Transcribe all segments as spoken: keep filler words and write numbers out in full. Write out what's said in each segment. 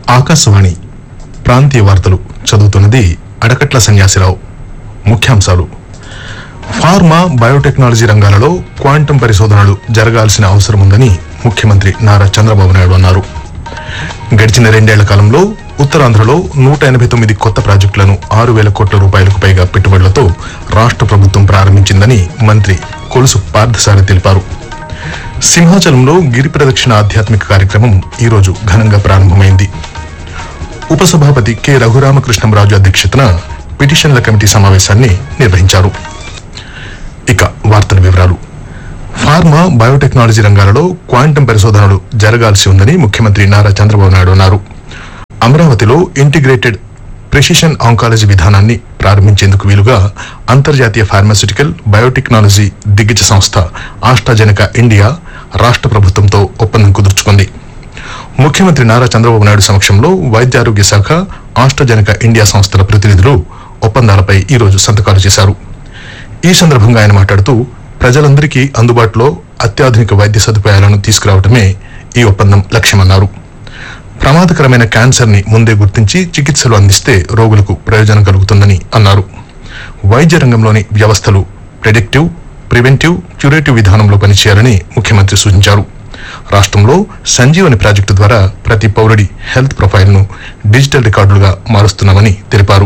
ఆకాశవాణి ప్రాంతీయ వార్తలు చదువుతున్నది అడకట్ల సన్యాసిరావు. ముఖ్యాంశాలు: ఫార్మా, బయోటెక్నాలజీ రంగాలలో క్వాంటం పరిశోధనలు జరగాల్సిన అవసరం ఉందని ముఖ్యమంత్రి నారా చంద్రబాబు నాయుడు అన్నారు. గడిచిన రెండేళ్ల కాలంలో ఉత్తరాంధ్రలో నూట ఎనభై తొమ్మిది కొత్త ప్రాజెక్టులను ఆరు వేల కోట్ల రూపాయలకు పైగా పెట్టుబడులతో రాష్ట్ర ప్రభుత్వం ప్రారంభించిందని మంత్రి కొలుసు పార్థసారథి తెలిపారు. సింహాచలంలో గిరి ప్రదక్షిణ ఆధ్యాత్మిక కార్యక్రమం ఈరోజు ఘనంగా ప్రారంభమైంది. ఉపసభాపతి కె రఘురామకృష్ణంరాజు అధ్యక్షతన పిటిషన్ల కమిటీ సమావేశాన్ని నిర్వహించారు. ఇక వార్తల వివరాలు. ఫార్మా, బయోటెక్నాలజీ రంగాలలో క్వాంటం పరిశోధనలు జరగాల్సి ఉందని ముఖ్యమంత్రి నారా చంద్రబాబు నాయుడు అన్నారు. అమరావతిలో ఇంటిగ్రేటెడ్ ప్రెసిషన్ ఆంకాలజీ విధానాన్ని ప్రారంభించేందుకు వీలుగా అంతర్జాతీయ ఫార్మాస్యూటికల్ బయోటెక్నాలజీ దిగ్గజ సంస్థ ఆస్ట్రాజెనెకా ఇండియా రాష్ట్ర ప్రభుత్వంతో ఒప్పందం కుదుర్చుకుంది. ముఖ్యమంత్రి నారా చంద్రబాబు నాయుడు సమక్షంలో వైద్యారోగ్య శాఖ, ఆస్ట్రాజెనెకా ఇండియా సంస్థల ప్రతినిధులు ఒప్పందాలపై ఈరోజు సంతకాలు చేశారు. ఈ సందర్భంగా ఆయన మాట్లాడుతూ, ప్రజలందరికీ అందుబాటులో అత్యాధునిక వైద్య సదుపాయాలను తీసుకురావడమే ఈ ఒప్పందం లక్ష్యమన్నారు. ప్రమాదకరమైన క్యాన్సర్ ని ముందే గుర్తించి చికిత్సలు అందిస్తే రోగులకు ప్రయోజనం కలుగుతుందని అన్నారు. వైద్య రంగంలోని వ్యవస్థలు ప్రెడిక్టివ్, ప్రివెంటివ్, క్యూరేటివ్ విధానంలో పనిచేయాలని ముఖ్యమంత్రి సూచించారు. రాష్ట్రంలో సంజీవని ప్రాజెక్టు ద్వారా ప్రతి పౌరుడి హెల్త్ ప్రొఫైల్ ను డిజిటల్ రికార్డులుగా మారుస్తున్నామని తెలిపారు.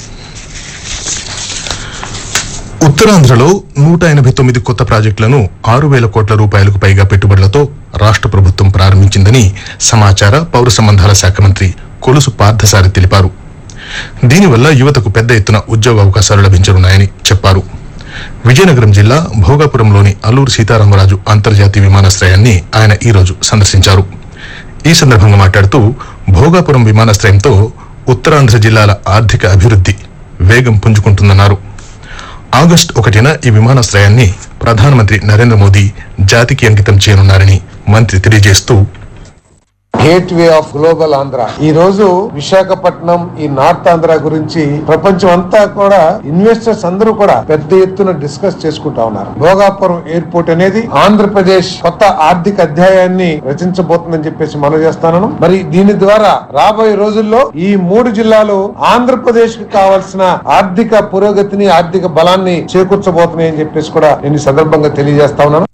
ఉత్తరాంధ్రలో నూట ఎనభై తొమ్మిది కొత్త ప్రాజెక్టులను ఆరు వేల కోట్ల రూపాయలకు పైగా పెట్టుబడులతో రాష్ట్ర ప్రభుత్వం ప్రారంభించిందని సమాచార, పౌర సంబంధాల శాఖ మంత్రి కొలుసు పార్థసారథి తెలిపారు. దీనివల్ల యువతకు పెద్ద ఎత్తున ఉద్యోగ అవకాశాలు లభించనున్నాయని చెప్పారు. విజయనగరం జిల్లా భోగాపురంలోని అల్లూరు సీతారామరాజు అంతర్జాతీయ విమానాశ్రయాన్ని ఆయన ఈరోజు సందర్శించారు. ఈ సందర్భంగా మాట్లాడుతూ, భోగాపురం విమానాశ్రయంతో ఉత్తరాంధ్ర జిల్లాల ఆర్థిక అభివృద్ధి వేగం పుంజుకుంటుందన్నారు. ఆగస్టు ఒకటిన ఈ విమానాశ్రయాన్ని ప్రధానమంత్రి నరేంద్ర మోదీ జాతికి అంకితం చేయనున్నారని మంత్రి తెలియజేస్తూ, gate way of global Andhra ఈ రోజు విశాఖపట్నం, ఈ నార్త్ ఆంధ్ర గురించి ప్రపంచం అంతా కూడా ఇన్వెస్టర్స్ అందరూ కూడా పెద్ద ఎత్తున డిస్కస్ చేసుకుంటా ఉన్నారు. భోగాపురం ఎయిర్పోర్ట్ అనేది ఆంధ్రప్రదేశ్ కొత్త ఆర్థిక అధ్యాయాన్ని రచించబోతుందని చెప్పేసి మనం చేస్తాను. మరి దీని ద్వారా రాబోయే రోజుల్లో ఈ మూడు జిల్లాలు ఆంధ్రప్రదేశ్ కు కావాల్సిన ఆర్థిక పురోగతిని, ఆర్థిక బలాన్ని చేకూర్చబోతున్నాయి అని చెప్పేసి కూడా నేను ఈ సందర్భంగా తెలియజేస్తా ఉన్నాను.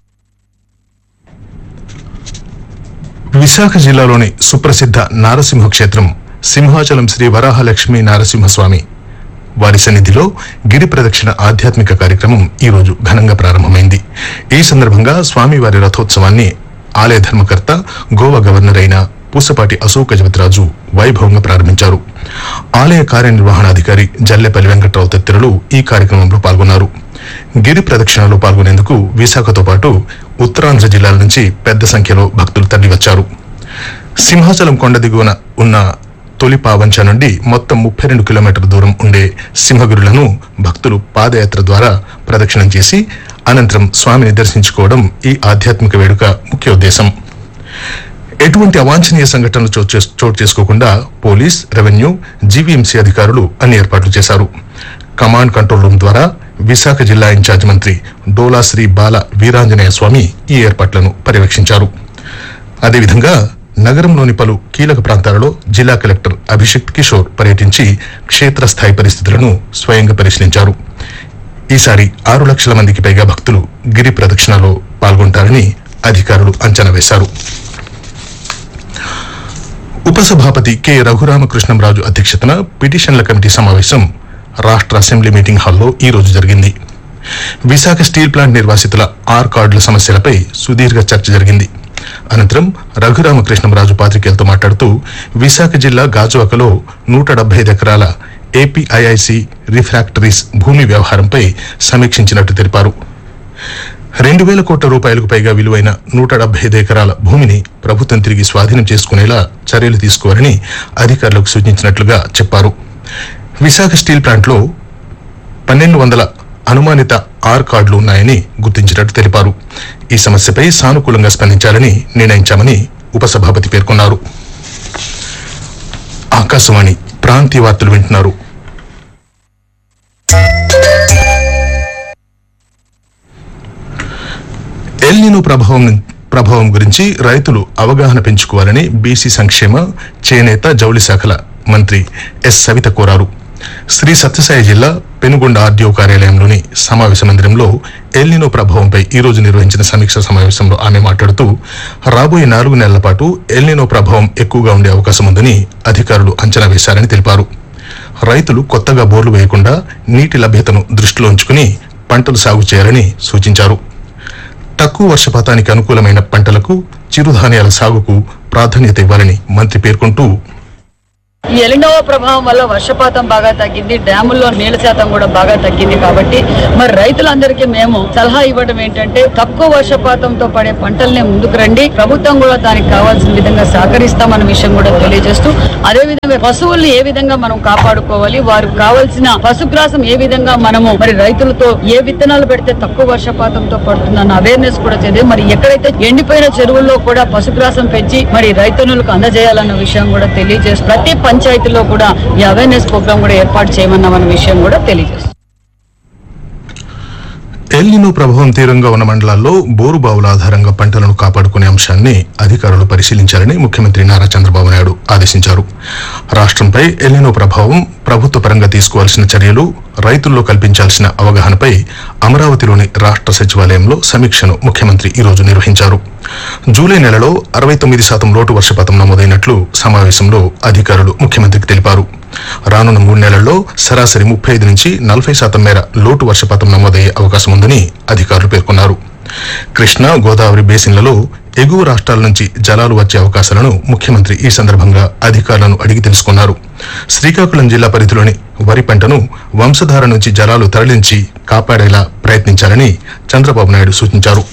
విశాఖ జిల్లాలోని సుప్రసిద్ధ నారసింహ క్షేత్రం సింహాచలం శ్రీ వరాహలక్ష్మీ నారసింహస్వామి వారి సన్నిధిలో గిరి ప్రదక్షిణ ఆధ్యాత్మిక కార్యక్రమం ఈరోజు ఘనంగా ప్రారంభమైంది. ఈ సందర్భంగా స్వామివారి రథోత్సవాన్ని ఆలయ ధర్మకర్త, గోవా గవర్నర్ అయిన పూసపాటి అశోక్ గజపతిరాజు వైభవంగా ప్రారంభించారు. ఆలయ కార్యనిర్వహణాధికారి జల్లెపల్లి వెంకట్రావు తదితరులు ఈ కార్యక్రమంలో పాల్గొన్నారు. గిరి ప్రదక్షిణలో పాల్గొనేందుకు విశాఖతో పాటు ఉత్తరాంధ్ర జిల్లాల నుంచి పెద్ద సంఖ్యలో భక్తులు తరలివచ్చారు. సింహాచలం కొండ దిగువన ఉన్న తొలి పావంచ నుండి మొత్తం ముప్పై రెండు కిలోమీటర్ల దూరం ఉండే సింహగిరులను భక్తులు పాదయాత్ర ద్వారా ప్రదక్షిణం చేసి అనంతరం స్వామిని దర్శించుకోవడం ఈ ఆధ్యాత్మిక వేడుక ముఖ్య ఉద్దేశం. ఎటువంటి అవాంఛనీయ సంఘటనలు చోటు చేసుకోకుండా పోలీస్, రెవెన్యూ, జీవీఎంసీ అధికారులు అన్ని ఏర్పాట్లు చేశారు. కమాండ్ కంట్రోల్ రూమ్ ద్వారా విశాఖ జిల్లా ఇన్ఛార్జ్ మంత్రి డోలా శ్రీ బాల వీరాంజనేయ స్వామి ఈ ఏర్పాట్లను పర్యవేక్షించారు. అదేవిధంగా నగరంలోని పలు కీలక ప్రాంతాలలో జిల్లా కలెక్టర్ అభిషేక్ కిషోర్ పర్యటించి క్షేత్రస్థాయి పరిస్థితులను స్వయంగా పరిశీలించారు. ఈసారి ఆరు లక్షల మందికి పైగా భక్తులు గిరి ప్రదక్షిణలో పాల్గొంటారని అధికారులు అంచనా వేశారు. ఉపసభాపతి కె రఘురామకృష్ణంరాజు అధ్యక్షతన పిటిషన్ల కమిటీ సమావేశం రాష్ట్ర అసెంబ్లీ మీటింగ్ హాల్లో ఈ రోజు జరిగింది. విశాఖ స్టీల్ ప్లాంట్ నిర్వాసితుల ఆర్ కార్డుల సమస్యలపై సుదీర్ఘ చర్చ జరిగింది. అనంతరం రఘురామకృష్ణంరాజు పాత్రికేయులతో మాట్లాడుతూ, విశాఖ జిల్లా గాజువాకలో నూట డెబ్బై ఐదు ఎకరాల ఏపీఐఐసి రిఫ్రాక్టరీస్ భూమి వ్యవహారంపై సమీక్షించినట్టు తెలిపారు. రెండు వేల కోట్ల రూపాయలకు పైగా విలువైన నూట డెబ్బై ఐదు ఎకరాల భూమిని ప్రభుత్వం తిరిగి స్వాధీనం చేసుకునేలా చర్యలు తీసుకోవాలని అధికారులకు సూచించినట్లుగా చెప్పారు. విశాఖ స్టీల్ ప్లాంట్లో పన్నెండు వందల అనుమానిత ఆర్ కార్డులు ఉన్నాయని గుర్తించినట్టు తెలిపారు. ఈ సమస్యపై సానుకూలంగా స్పందించాలని నిర్ణయించామని ఉపసభాపతి పేర్కొన్నారు. ఆకాశవాణి ప్రాంతీయ వార్తలు వింటున్నారు. ఎల్ నినో ప్రభావం ప్రభావం గురించి రైతులు అవగాహన పెంచుకోవాలని బీసీ సంక్షేమ చేనేత జౌళి శాఖల మంత్రి ఎస్ సవిత కోరారు. శ్రీ సత్యసాయి జిల్లా పెనుగొండ ఆర్డీఓ కార్యాలయంలోని సమావేశ మందిరంలో ఎల్నినో ప్రభావంపై ఈ రోజు నిర్వహించిన సమీక్షా సమావేశంలో ఆమె మాట్లాడుతూ రాబోయే నాలుగు నెలల పాటు ఎల్నినో ప్రభావం ఎక్కువగా ఉండే అవకాశం ఉందని అధికారులు అంచనా వేశారని తెలిపారు. రైతులు కొత్తగా బోర్లు వేయకుండా నీటి లభ్యతను దృష్టిలో ఉంచుకుని పంటలు సాగు చేయాలని సూచించారు. తక్కువ వర్షపాతానికి అనుకూలమైన పంటలకు చిరుధాన్యాల సాగుకు ప్రాధాన్యత ఇవ్వాలని మంత్రి పేర్కొంటూ ఈ ఎలినో ప్రభావం వల్ల వర్షపాతం బాగా తగ్గింది, డ్యాముల్లో నీళ్ల శాతం కూడా బాగా తగ్గింది. కాబట్టి మరి రైతులందరికీ మేము సలహా ఇవ్వడం ఏంటంటే తక్కువ వర్షపాతంతో పడే పంటల్ని ముందుకు రండి, ప్రభుత్వం కూడా దానికి కావాల్సిన విధంగా సహకరిస్తామన్న విషయం కూడా తెలియజేస్తూ అదే విధంగా పశువుల్ని ఏ విధంగా మనం కాపాడుకోవాలి, వారికి కావాల్సిన పశుగ్రాసం ఏ విధంగా మనము మరి రైతులతో ఏ విత్తనాలు పెడితే తక్కువ వర్షపాతంతో పడుతుందన్న అవేర్నెస్ కూడా చదివి మరి ఎక్కడైతే ఎండిపోయిన చెరువుల్లో కూడా పశుగ్రాసం పెంచి మరి రైతన్నులకు అందజేయాలన్న విషయం కూడా తెలియజేస్తూ ప్రతి పంచాయతీలో కూడా ఈ అవేర్నెస్ ప్రోగ్రామ్ కూడా ఏర్పాటు చేయమన్నామన్న విషయం కూడా తెలియజేస్తుంది. ఎల్నినో ప్రభావం తీవ్రంగా ఉన్న మండలాల్లో బోరు బావుల ఆధారంగా పంటలను కాపాడుకునే అంశాన్ని అధికారులు పరిశీలించాలని ముఖ్యమంత్రి నారా చంద్రబాబు నాయుడు ఆదేశించారు. రాష్ట్రంపై ఎల్నినో ప్రభావం, ప్రభుత్వ పరంగా తీసుకోవాల్సిన చర్యలు, రైతుల్లో కల్పించాల్సిన అవగాహనపై అమరావతిలోని రాష్ట్ర సచివాలయంలో సమీక్షను ముఖ్యమంత్రి ఈ రోజు నిర్వహించారు. జూలై నెలలో అరవై తొమ్మిది శాతం లోటు వర్షపాతం నమోదైనట్లు సమావేశంలో అధికారులు ముఖ్యమంత్రికి తెలిపారు. రానున్న మూడు నెలల్లో సరాసరి ముప్పై ఐదు నుంచి నలభై శాతం మేర లోటు వర్షపాతం నమోదయ్యే అవకాశం ఉందని అధికారులు పేర్కొన్నారు. కృష్ణా, గోదావరి బేసిన్లలో ఎగువ రాష్ట్రాల నుంచి జలాలు వచ్చే అవకాశాలను ముఖ్యమంత్రి ఈ సందర్భంగా అధికారులను అడిగి తెలుసుకున్నారు. శ్రీకాకుళం జిల్లా పరిధిలోని వరి పంటను వంశధార నుంచి జలాలు తరలించి కాపాడేలా ప్రయత్నించాలని చంద్రబాబు నాయుడు సూచించారు.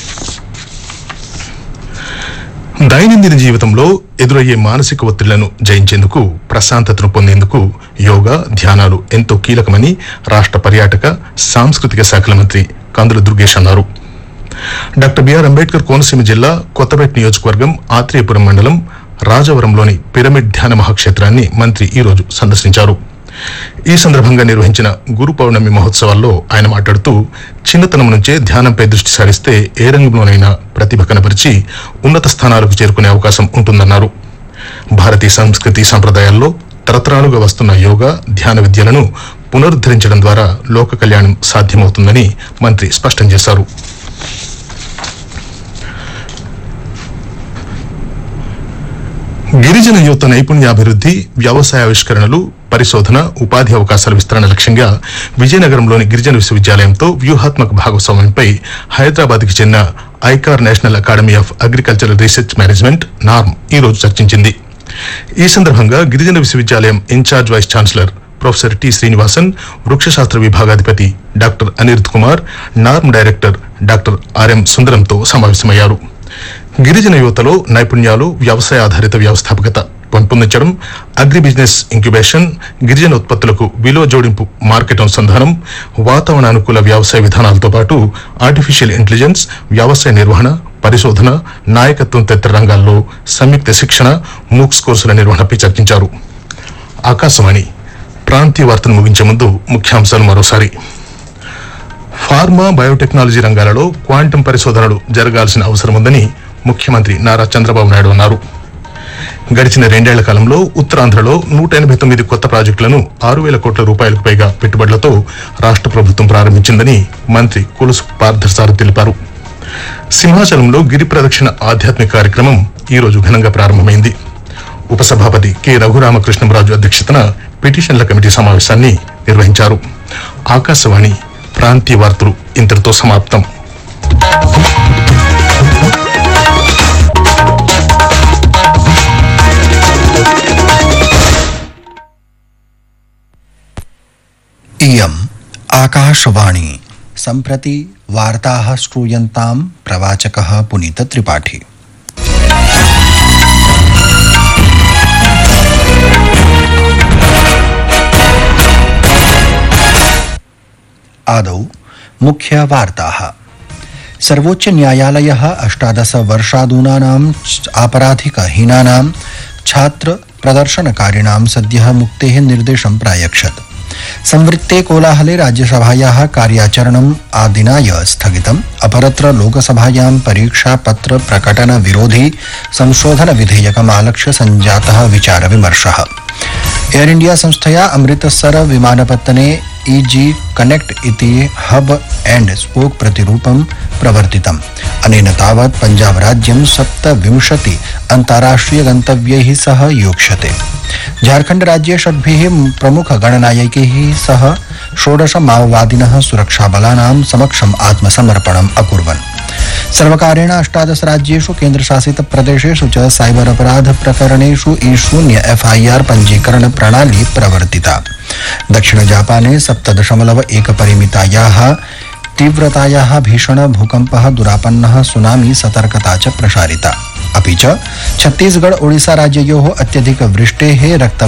దైనందిన జీవితంలో ఎదురయ్యే మానసిక ఒత్తిళ్లను జయించేందుకు, ప్రశాంతతను పొందేందుకు యోగా, ధ్యానాలు ఎంతో కీలకమని రాష్ట్ర పర్యాటక సాంస్కృతిక శాఖల మంత్రి కందుల దుర్గేష్ అన్నారు. డాక్టర్ బిఆర్ అంబేద్కర్ కోనసీమ జిల్లా కొత్తపేట నియోజకవర్గం ఆత్రేయపురం మండలం రాజవరంలోని పిరమిడ్ ధ్యాన మహాక్షేత్రాన్ని మంత్రి ఈ రోజు సందర్శించారు. ఈ సందర్భంగా నిర్వహించిన గురు పౌర్ణమి మహోత్సవాల్లో ఆయన మాట్లాడుతూ చిన్నతనం నుంచే ధ్యానంపై దృష్టి సారిస్తే ఏ రంగంలోనైనా ప్రతిభ కనబరిచి ఉన్నత స్థానాలకు చేరుకునే అవకాశం ఉంటుందన్నారు. భారతీయ సంస్కృతి సంప్రదాయాల్లో తరతరాలుగా వస్తున్న యోగా, ధ్యాన విద్యలను పునరుద్ధరించడం ద్వారా లోక కళ్యాణం సాధ్యమవుతుందని మంత్రి స్పష్టం చేశారు. గిరిజన యువత నైపుణ్యాభివృద్ధి, వ్యవసాయావిష్కరణలు, పరిశోధన, ఉపాధి అవకాశాల విస్తరణ లక్ష్యంగా విజయనగరంలోని గిరిజన విశ్వవిద్యాలయంతో వ్యూహాత్మక భాగస్వామ్యంపై హైదరాబాద్ కి చెందిన ICAR national academy of agricultural research management norm ఈ రోజు చర్చించింది. ఈ సందర్భంగా గిరిజన విశ్వవిద్యాలయం incharge vice chancellor professor T Srinivasan, వృక్షశాస్త్ర విభాగాధిపతి doctor Anirudh Kumar, norm director doctor RM సుందరంతో సమావేశమయ్యారు. గిరిజన యువతలో నైపుణ్యాలు, వ్యవసాయ ఆధారిత వ్యవస్థాపకత పెంపొందించడం, అగ్రి బిజినెస్ ఇంక్యుబేషన్, గిరిజన ఉత్పత్తులకు విలువ జోడింపు మార్కెట్ అనుసంధానం, వాతావరణ అనుకూల వ్యవసాయ విధానాలతో పాటు ఆర్టిఫిషియల్ ఇంటెలిజెన్స్, వ్యవసాయ నిర్వహణ, పరిశోధన, నాయకత్వం తదితర రంగాల్లో సంయుక్త శిక్షణ, మూక్స్ కోర్సుల నిర్వహణపై చర్చించారు. ఆకాశవాణి ప్రాంతీయ వార్తను ముగించే ముందు ముఖ్యాంశాలు మరోసారి. ఫార్మా, బయోటెక్నాలజీ రంగాలలో క్వాంటం పరిశోధనలు జరగాల్సిన అవసరం ఉందని ముఖ్యమంత్రి నారా చంద్రబాబు నాయుడు అన్నారు. గడిచిన రెండేళ్ల కాలంలో ఉత్తరాంధ్రలో నూట ఎనభై తొమ్మిది కొత్త ప్రాజెక్టులను ఆరు వేల కోట్ల రూపాయలకు పైగా పెట్టుబడులతో రాష్ట్ర ప్రభుత్వం ప్రారంభించిందని మంత్రి కొలుసు పార్థసారథి తెలిపారు. సింహాచలంలో గిరి ప్రదక్షిణ ఆధ్యాత్మిక కార్యక్రమం ఈ రోజు ఘనంగా ప్రారంభమైంది. ఉపసభాపతి కె రఘురామకృష్ణంరాజు అధ్యక్షతన పిటిషన్ల కమిటీ సమావేశాన్ని నిర్వహించారు. ఆకాశవాణి ప్రాంతీయ వార్తలు ఇంతటితో సమాప్తం. इयम् आकाशवाणी सम्प्रति वार्ताः श्रूयन्तां प्रवाचकः पुनीत त्रिपाठी। आदौ मुख्य वार्ताः। सर्वोच्च न्यायालयः अष्टादश वर्षादूनानां आपराधिकहीनानां छात्र प्रदर्शनकारिणां सद्यः मुक्तेः निर्देशं प्रायच्छत्। संवृत्ते कोलाहले राज्यसभायाः कार्याचरणम् आदिनाय स्थगितम्। अपरत्र लोकसभायां परीक्षापत्र प्रकटन विरोधी संशोधन विधेयकमालक्ष्य सञ्जातः विचार विमर्शः। एयर इंडिया संस्थया अमृतसर विमानपत्तने ईजी कनेक्ट इति हब एंड स्पोक प्रतिरूपं प्रवर्तितम्। अनेन तावत् पंजाब राज्यं सप्तविंशति अन्ताराष्ट्रिय गन्तव्यैः सह योक्ष्यते। झारखंड राज्ये षड्भिः प्रमुख गणनायकैः सह षोडश माओवादिनः सुरक्षाबलानां समक्षम् आत्मसमर्पणम् अकुर्वन्। सर्वकारेण अष्टादश राज्येषु केन्द्रशासित प्रदेशेषु च साइबर अपराध प्रकरणेषु ई शून्य एफआईआर पञ्जीकरण प्रणाली प्रवर्तिता। दक्षिण जापाने सप्त दशमलव एक परिमितायाः तीव्रतायाः भीषण भूकम्पः दुरापन्नः सुनामी सतर्कता च प्रसारिता। अपि च छत्तीसगढ़ ओडिशा राज्ययोः अत्यधिक वृष्टेः रक्त